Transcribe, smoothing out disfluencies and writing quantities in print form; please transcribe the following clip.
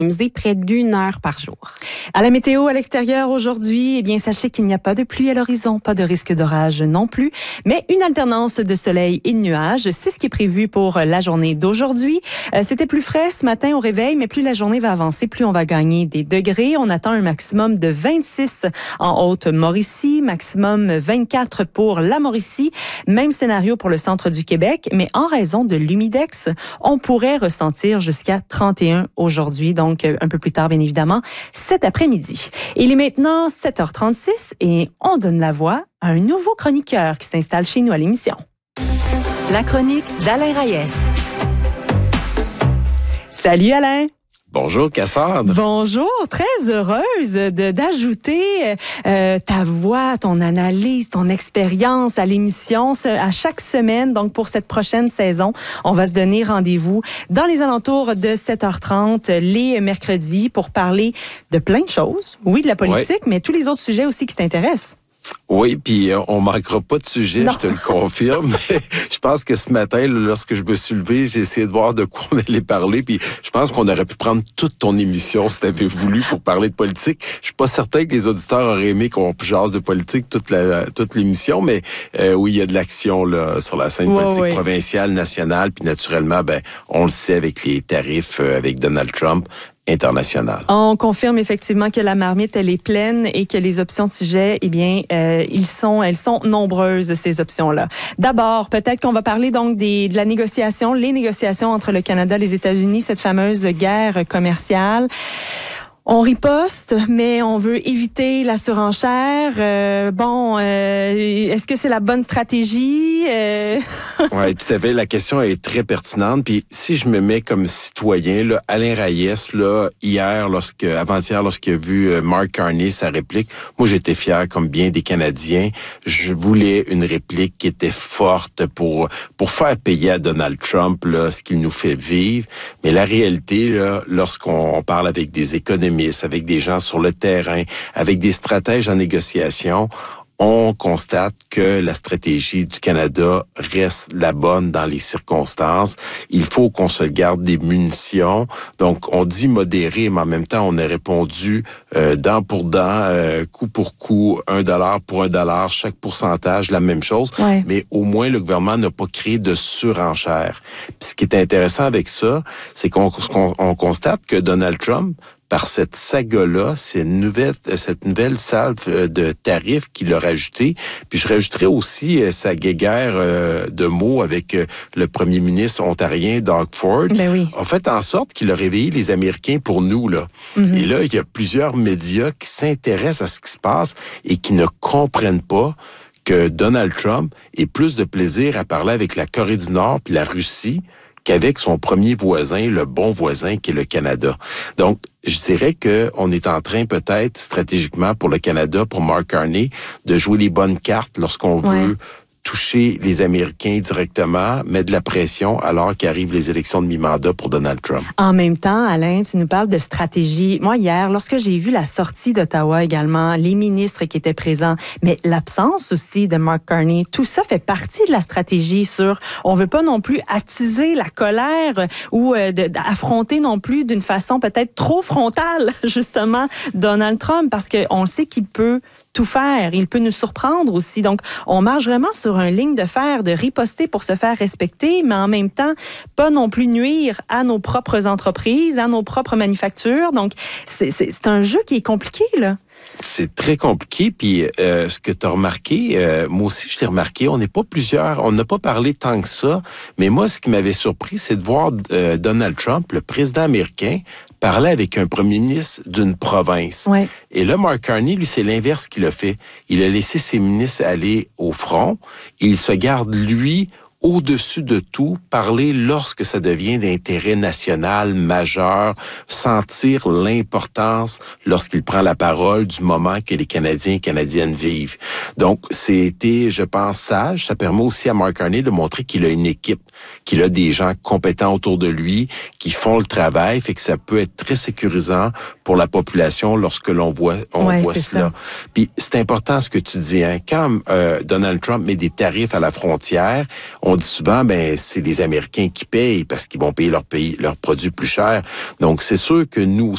près d'1 heure par jour. À la météo à l'extérieur aujourd'hui, eh bien, sachez qu'il n'y a pas de pluie à l'horizon, pas de risque d'orage non plus, mais une alternance de soleil et de nuages. C'est ce qui est prévu pour la journée d'aujourd'hui. C'était plus frais ce matin au réveil, mais plus la journée va avancer, plus on va gagner des degrés. On attend un maximum de 26 en Haute-Mauricie, maximum 24 pour la Mauricie. Même scénario pour le centre du Québec, mais en raison de l'humidex, on pourrait ressentir jusqu'à 31 aujourd'hui, donc un peu plus tard, bien évidemment, cet après-midi. Il est maintenant 7h36 et on donne la voix à un nouveau chroniqueur qui s'installe chez nous à l'émission. La chronique d'Alain Reyes. Salut Alain! Bonjour Cassandre. Bonjour, très heureuse d'ajouter ta voix, ton analyse, ton expérience à l'émission à chaque semaine. Donc pour cette prochaine saison, on va se donner rendez-vous dans les alentours de 7h30 les mercredis pour parler de plein de choses. Oui, de la politique, mais tous les autres sujets aussi qui t'intéressent. Oui, puis on manquera pas de sujet, je te le confirme. Je pense que ce matin, lorsque je me suis levé, j'ai essayé de voir de quoi on allait parler, puis je pense qu'on aurait pu prendre toute ton émission si tu avais voulu pour parler de politique. Je suis pas certain que les auditeurs auraient aimé qu'on jase de politique toute l'émission, mais oui, il y a de l'action là sur la scène politique provinciale, nationale, puis naturellement, on le sait avec les tarifs avec Donald Trump. International. On confirme effectivement que la marmite, elle est pleine et que les options de sujet, eh bien, elles sont nombreuses, ces options-là. D'abord, peut-être qu'on va parler donc de la négociation, les négociations entre le Canada et les États-Unis, cette fameuse guerre commerciale. On riposte, mais on veut éviter la surenchère. Est-ce que c'est la bonne stratégie? Oui, tout à fait. La question est très pertinente. Puis si je me mets comme citoyen, là, Alain Reyes, là, avant-hier, lorsqu'il a vu Mark Carney, sa réplique, moi j'étais fier, comme bien des Canadiens. Je voulais une réplique qui était forte pour faire payer à Donald Trump là, ce qu'il nous fait vivre. Mais la réalité, là, lorsqu'on parle avec des économistes, avec des gens sur le terrain, avec des stratèges en négociation, on constate que la stratégie du Canada reste la bonne dans les circonstances. Il faut qu'on se garde des munitions. Donc, on dit modéré, mais en même temps, on a répondu dent pour dent, coup pour coup, $1 pour $1, chaque pourcentage, la même chose. Ouais. Mais au moins, le gouvernement n'a pas créé de surenchère. Puis, ce qui est intéressant avec ça, c'est qu'on constate que Donald Trump, par cette saga-là, cette nouvelle salve de tarifs qu'il a rajouté. Puis je rajouterais aussi sa guéguerre de mots avec le premier ministre ontarien, Doug Ford, a fait en sorte qu'il a réveillé les Américains pour nous, là. Mm-hmm. Et là, il y a plusieurs médias qui s'intéressent à ce qui se passe et qui ne comprennent pas que Donald Trump ait plus de plaisir à parler avec la Corée du Nord puis la Russie qu'avec son premier voisin, le bon voisin qui est le Canada. Donc, je dirais qu'on est en train peut-être stratégiquement pour le Canada, pour Mark Carney, de jouer les bonnes cartes lorsqu'on veut toucher les Américains directement, mettre de la pression alors qu'arrivent les élections de mi-mandat pour Donald Trump. En même temps, Alain, tu nous parles de stratégie. Moi, hier, lorsque j'ai vu la sortie d'Ottawa également, les ministres qui étaient présents, mais l'absence aussi de Mark Carney, tout ça fait partie de la stratégie on veut pas non plus attiser la colère ou affronter non plus d'une façon peut-être trop frontale, justement, Donald Trump, parce qu'on sait qu'il peut tout faire. Il peut nous surprendre aussi. Donc, on marche vraiment sur une ligne de fer, de riposter pour se faire respecter, mais en même temps, pas non plus nuire à nos propres entreprises, à nos propres manufactures. Donc, c'est un jeu qui est compliqué, là. C'est très compliqué, puis ce que tu as remarqué, moi aussi je l'ai remarqué, on n'a pas parlé tant que ça, mais moi ce qui m'avait surpris, c'est de voir Donald Trump, le président américain, parler avec un premier ministre d'une province. Ouais. Et là, Mark Carney, lui, c'est l'inverse qu'il a fait. Il a laissé ses ministres aller au front, et il se garde, lui, au-dessus de tout, parler lorsque ça devient d'intérêt national majeur, sentir l'importance lorsqu'il prend la parole du moment que les Canadiens et Canadiennes vivent. Donc, c'était, je pense, sage. Ça permet aussi à Mark Carney de montrer qu'il a une équipe, qu'il a des gens compétents autour de lui, qui font le travail, fait que ça peut être très sécurisant pour la population lorsque l'on voit cela. Puis, c'est important ce que tu dis, hein. Quand Donald Trump met des tarifs à la frontière, on dit souvent, c'est les Américains qui payent parce qu'ils vont payer leurs produits plus chers. Donc, c'est sûr que nous